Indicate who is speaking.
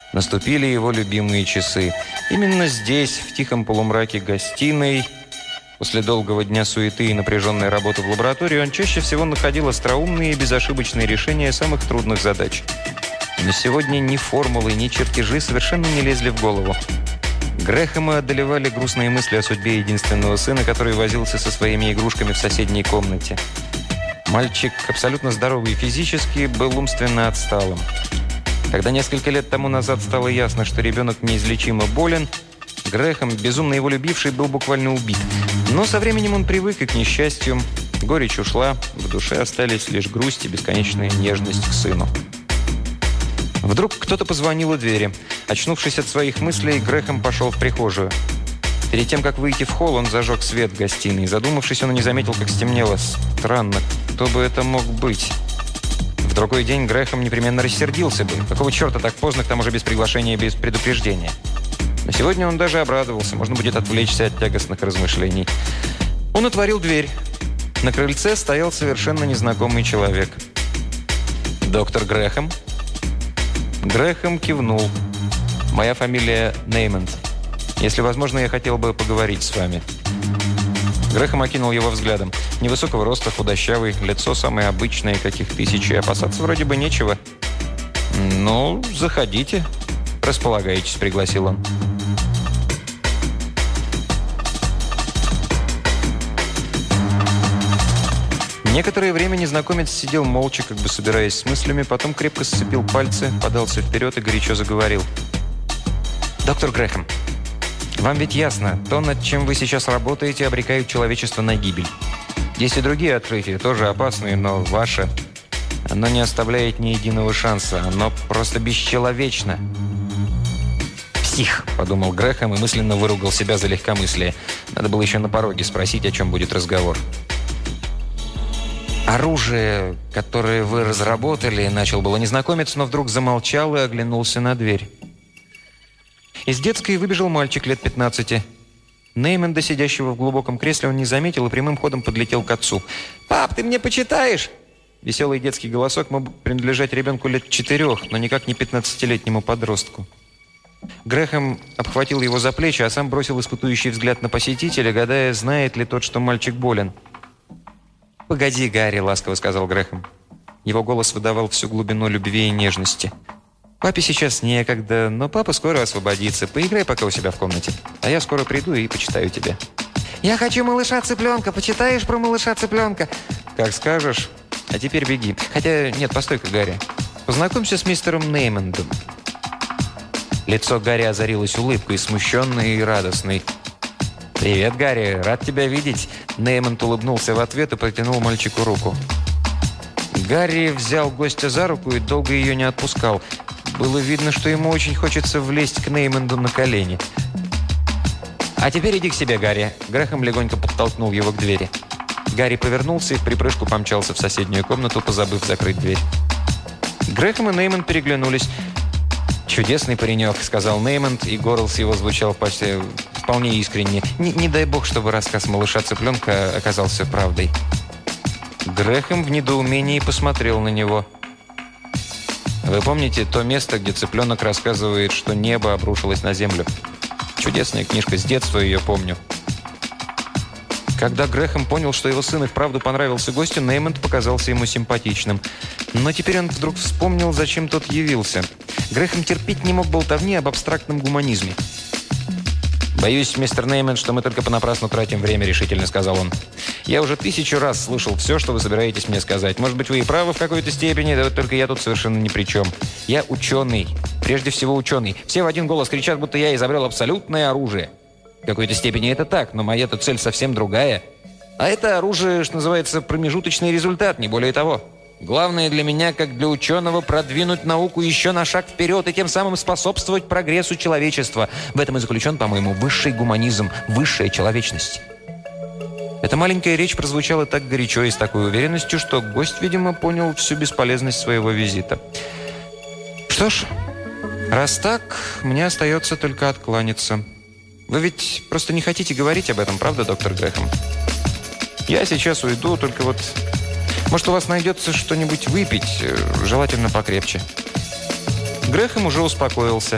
Speaker 1: Наступили его любимые часы. Именно здесь, в тихом полумраке гостиной, после долгого дня суеты и напряженной работы в лаборатории, он чаще всего находил остроумные и безошибочные решения самых трудных задач. Но сегодня ни формулы, ни чертежи совершенно не лезли в голову. Грэхэма одолевали грустные мысли о судьбе единственного сына, который возился со своими игрушками в соседней комнате. Мальчик, абсолютно здоровый физически, был умственно отсталым. Когда несколько лет тому назад стало ясно, что ребенок неизлечимо болен, Грэхэм, безумно его любивший, был буквально убит. Но со временем он привык и к несчастью. Горечь ушла, в душе остались лишь грусть и бесконечная нежность к сыну. Вдруг кто-то позвонил у двери. Очнувшись от своих мыслей, Грэхэм пошел в прихожую. Перед тем, как выйти в холл, он зажег свет в гостиной. Задумавшись, он не заметил, как стемнело. Странно, кто бы это мог быть? В другой день Грэхэм непременно рассердился бы. Какого черта так поздно, к тому же без приглашения и без предупреждения? Но сегодня он даже обрадовался. Можно будет отвлечься от тягостных размышлений. Он отворил дверь. На крыльце стоял совершенно незнакомый человек. «Доктор Грэхэм?» Грэхэм кивнул. «Моя фамилия Неймонд. Если возможно, я хотел бы поговорить с вами». Грэхэм окинул его взглядом. Невысокого роста, худощавый, лицо самое обычное, каких тысячи. Опасаться вроде бы нечего. «Ну, заходите. Располагайтесь», — пригласил он. Некоторое время незнакомец сидел молча, как бы собираясь с мыслями, потом крепко сцепил пальцы, подался вперед и горячо заговорил. «Доктор Грэхэм, вам ведь ясно, то, над чем вы сейчас работаете, обрекает человечество на гибель. Есть и другие открытия, тоже опасные, но ваше, оно не оставляет ни единого шанса, оно просто бесчеловечно». «Псих», — подумал Грэхэм и мысленно выругал себя за легкомыслие. Надо было еще на пороге спросить, о чем будет разговор. «Оружие, которое вы разработали», — начал было незнакомец, но вдруг замолчал и оглянулся на дверь. Из детской выбежал мальчик лет 15. Неймонда, сидящего в глубоком кресле, он не заметил и прямым ходом подлетел к отцу. «Пап, ты мне почитаешь?» Веселый детский голосок мог принадлежать ребенку лет 4, но никак не 15-летнему подростку. Грэхэм обхватил его за плечи, а сам бросил испытующий взгляд на посетителя, гадая, знает ли тот, что мальчик болен. «Погоди, Гарри», — ласково сказал Грэхэм. Его голос выдавал всю глубину любви и нежности. «Папе сейчас некогда, но папа скоро освободится. Поиграй пока у себя в комнате, а я скоро приду и почитаю тебе». «Я хочу малыша-цыпленка. Почитаешь про малыша-цыпленка?» «Как скажешь. А теперь беги. Хотя нет, постой-ка, Гарри. Познакомься с мистером Неймондом». Лицо Гарри озарилось улыбкой, смущенной и радостной. «Привет, Гарри. Рад тебя видеть». Неймонд улыбнулся в ответ и протянул мальчику руку. Гарри взял гостя за руку и долго ее не отпускал. Было видно, что ему очень хочется влезть к Неймонду на колени. «А теперь иди к себе, Гарри». Грэхэм легонько подтолкнул его к двери. Гарри повернулся и в припрыжку помчался в соседнюю комнату, позабыв закрыть дверь. Грэхэм и Неймонд переглянулись. «Чудесный паренек», — сказал Неймонд, и голос его звучал почти вполне искренне. Не дай бог, чтобы рассказ малыша-цыпленка оказался правдой». Грэхэм в недоумении посмотрел на него. «Вы помните то место, где цыпленок рассказывает, что небо обрушилось на землю? Чудесная книжка, с детства ее помню». Когда Грэхэм понял, что его сын и вправду понравился гостю, Неймонд показался ему симпатичным. Но теперь он вдруг вспомнил, зачем тот явился. Грэхэм терпеть не мог болтовни об абстрактном гуманизме. «Боюсь, мистер Неймонд, что мы только понапрасну тратим время», — решительно сказал он. «Я уже 1000 раз слышал все, что вы собираетесь мне сказать. Может быть, вы и правы в какой-то степени, да вот только я тут совершенно ни при чем. Я ученый, прежде всего ученый. Все в один голос кричат, будто я изобрел абсолютное оружие. В какой-то степени это так, но моя-то цель совсем другая. А это оружие, что называется, промежуточный результат, не более того. Главное для меня, как для ученого, продвинуть науку еще на шаг вперед и тем самым способствовать прогрессу человечества. В этом и заключен, по-моему, высший гуманизм, высшая человечность». Эта маленькая речь прозвучала так горячо и с такой уверенностью, что гость, видимо, понял всю бесполезность своего визита. «Что ж, раз так, мне остается только откланяться. Вы ведь просто не хотите говорить об этом, правда, доктор Грэхэм? Я сейчас уйду, только вот... Может, у вас найдется что-нибудь выпить, желательно покрепче». Грэхэм уже успокоился.